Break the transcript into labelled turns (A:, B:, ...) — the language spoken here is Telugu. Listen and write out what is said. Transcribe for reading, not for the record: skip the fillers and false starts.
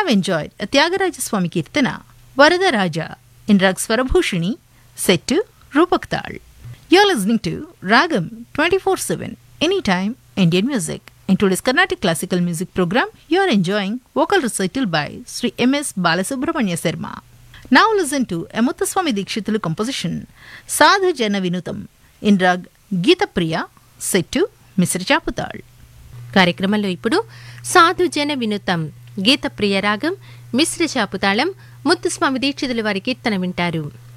A: have enjoyed a Tyagaraja Swami Kirtana, Varada Raja, in Rag Swarabhushini, set to Rupak Tal. You're listening to Ragam 24/7, anytime Indian music. In today's Carnatic Classical Music program, you're enjoying vocal recital by Sri M.S. Balasubramanya Sarma. Now listen to a Muthuswami Dikshitulu composition, Sadhu Jana Vinutam, in Rag Geeta Priya, set to Mr. Chaputal.
B: కార్యక్రమంలో ఇప్పుడు సాధు జన వినుతం గీత ప్రియ రాగం మిశ్ర చాపుతాళం ముత్తుస్వామి దీక్షితుల వారి కీర్తన వింటారు.